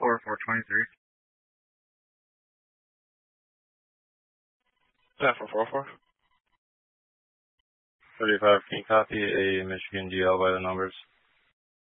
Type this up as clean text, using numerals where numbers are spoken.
40423. Yeah, 444. 35, can you copy a Michigan GL by the numbers?